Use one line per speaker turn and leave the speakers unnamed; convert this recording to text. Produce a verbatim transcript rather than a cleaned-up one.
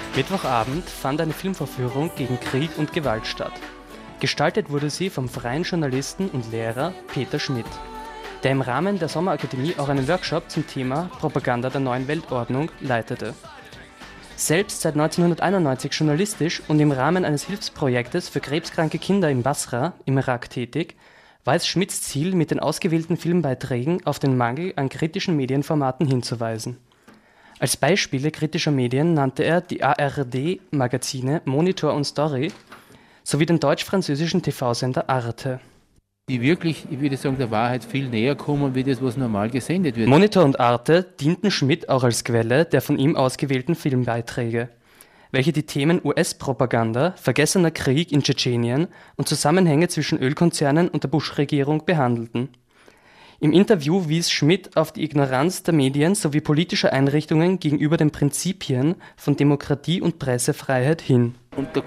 Mittwochabend fand eine Filmvorführung gegen Krieg und Gewalt statt. Gestaltet wurde sie vom freien Journalisten und Lehrer Peter Schmidt, der im Rahmen der Sommerakademie auch einen Workshop zum Thema Propaganda der neuen Weltordnung leitete. Selbst seit neunzehnhunderteinundneunzig journalistisch und im Rahmen eines Hilfsprojektes für krebskranke Kinder in Basra im Irak tätig, war es Schmidts Ziel, mit den ausgewählten Filmbeiträgen auf den Mangel an kritischen Medienformaten hinzuweisen. Als Beispiele kritischer Medien nannte er die A R D-Magazine Monitor und Story sowie den deutsch-französischen T V-Sender Arte.
Die wirklich, ich würde sagen, der Wahrheit viel näher kommen, wie das, was normal gesendet wird.
Monitor und Arte dienten Schmidt auch als Quelle der von ihm ausgewählten Filmbeiträge, welche die Themen U S-Propaganda, vergessener Krieg in Tschetschenien und Zusammenhänge zwischen Ölkonzernen und der Bush-Regierung behandelten. Im Interview wies Schmidt auf die Ignoranz der Medien sowie politischer Einrichtungen gegenüber den Prinzipien von Demokratie und Pressefreiheit hin.
Und da